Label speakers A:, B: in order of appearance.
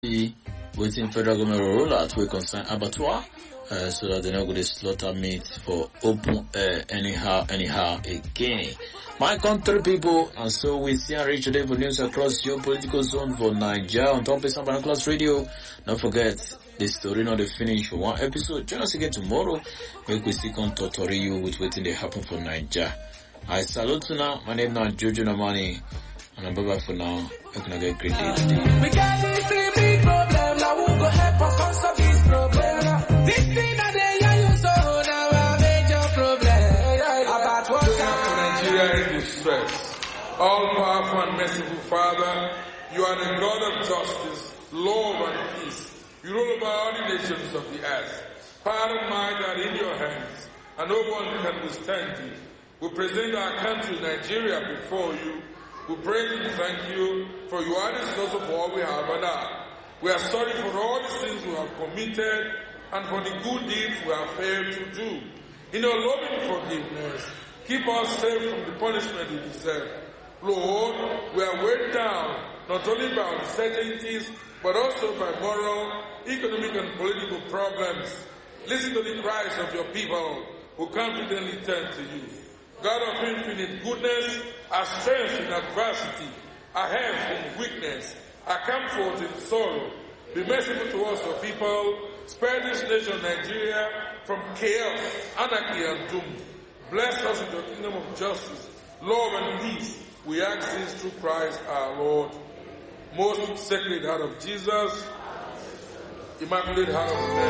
A: waiting federal government roll out will concern abattoir so that they're not going to slaughter meat for open air anyhow again. My country people, and so we see and reach today for news across your political zone for Nigeria on Top of Binoculars Radio. Don't forget, the story not the finish for one episode. Join us again tomorrow. Make we see on tutorial you with waiting they happen for Nigeria. I salute you now. My name is Jojo Namani. And I'm bye for now. Hope you have a great day today.
B: We got this big problem. Now who go help us answer this problem? This thing that they use so now a major problem. About what
C: Nigeria in distress. All powerful and merciful Father, you are the God of justice, love and peace. You rule over all the nations of the earth. Power and might are in your hands, and no one can withstand you. We present our country, Nigeria, before you. We pray and thank you, for you are the source of all we have and are. We are sorry for all the sins we have committed and for the good deeds we have failed to do. In your loving forgiveness, keep us safe from the punishment we deserve. Lord, we are weighed down not only by uncertainties, but also by moral, economic, and political problems. Listen to the cries of your people who confidently turn to you. God of infinite goodness, our strength in adversity, our health in weakness, our comfort in sorrow. Be merciful to us, your people. Spare this nation, Nigeria, from chaos, anarchy, and doom. Bless us with your kingdom of justice, love, and peace. We ask this through Christ our Lord. Most Sacred Heart of Jesus, Immaculate Heart of Mary.